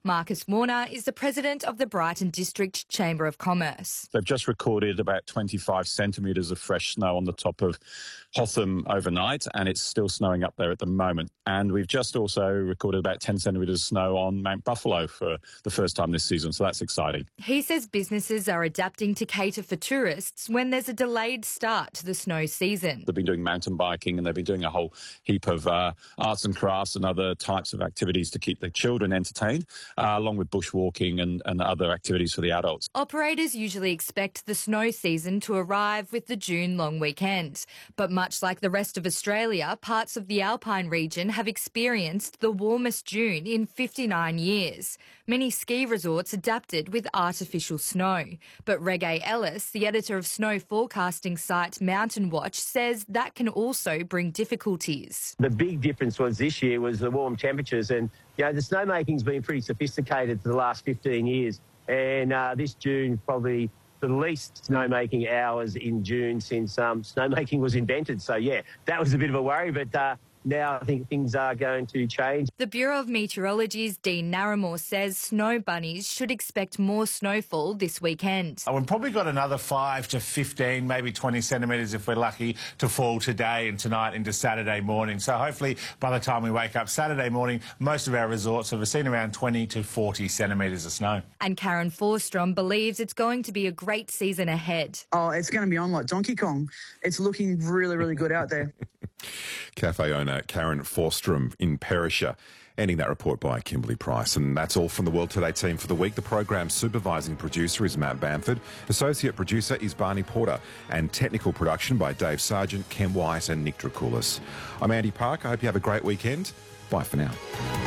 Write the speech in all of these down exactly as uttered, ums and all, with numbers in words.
Marcus Warner is the president of the Brighton District Chamber of Commerce. They've just recorded about twenty-five centimetres of fresh snow on the top of Hotham overnight, and it's still snowing up there at the moment. And we've just also recorded about ten centimetres of snow on Mount Buffalo for the first time this season, so that's exciting. He says businesses are adapting to cater for tourists when there's a delayed start to the snow season. They've been doing mountain biking and they've been doing a whole heap of uh, arts and crafts and other types of activities to keep the children entertained, uh, along with bushwalking and, and other activities for the adults. Operators usually expect the snow season to arrive with the June long weekend. But much like the rest of Australia, parts of the Alpine region have experienced the warmest June in fifty-nine years. Many ski resorts adapted with artificial snow. But Reggae Ellis, the editor of snow forecasting site Mountain Watch, says that can also bring difficulties. The big difference was this year was the warm temperatures, and you know the snowmaking's been pretty sophisticated for the last fifteen years, and uh, this June probably the least snowmaking hours in June since um, snowmaking was invented. So yeah, that was a bit of a worry, but uh, now I think things are going to change. The Bureau of Meteorology's Dean Narramore says snow bunnies should expect more snowfall this weekend. We've probably got another five to fifteen, maybe twenty centimetres if we're lucky to fall today and tonight into Saturday morning. So hopefully by the time we wake up Saturday morning, most of our resorts have seen around twenty to forty centimetres of snow. And Karen Forstrom believes it's going to be a great season ahead. Oh, it's going to be on like Donkey Kong. It's looking really, really good out there. Cafe owner Karen Forstrom in Perisher. Ending that report by Kimberly Price. And that's all from the World Today team for the week. The program's supervising producer is Matt Bamford. Associate producer is Barney Porter. And technical production by Dave Sargent, Ken White and Nick Dracoulis. I'm Andy Park. I hope you have a great weekend. Bye for now.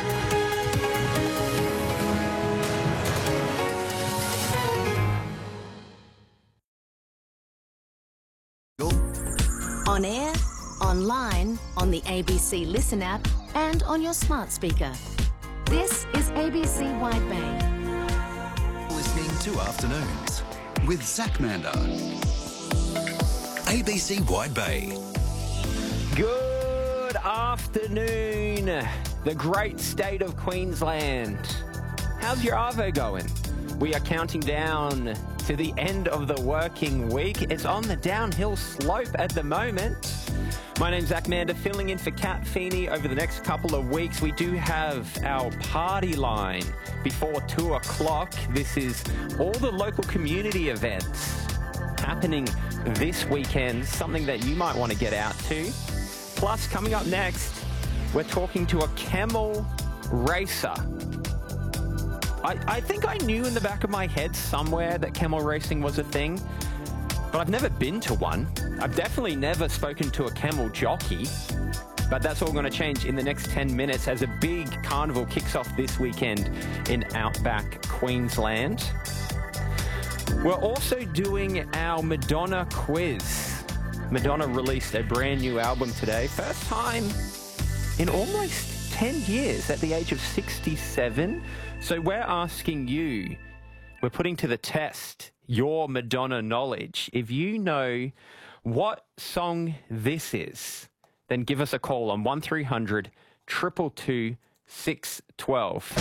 On air, online, on the A B C Listen app and on your smart speaker. This is A B C Wide Bay. Listening to Afternoons with Zach Mander. A B C Wide Bay. Good afternoon, the great state of Queensland. How's your arvo going? We are counting down to the end of the working week. It's on the downhill slope at the moment. My name's Zach Mander, filling in for Kat Feeney over the next couple of weeks. We do have our party line before two o'clock. This is all the local community events happening this weekend, something that you might want to get out to. Plus, coming up next, we're talking to a camel racer. I, I think I knew in the back of my head somewhere that camel racing was a thing, but I've never been to one. I've definitely never spoken to a camel jockey, but that's all going to change in the next ten minutes as a big carnival kicks off this weekend in outback Queensland. We're also doing our Madonna quiz. Madonna released a brand new album today, first time in almost ten years at the age of sixty-seven. So we're asking you, we're putting to the test your Madonna knowledge. If you know what song this is, then give us a call on one three hundred, two two two, six one two.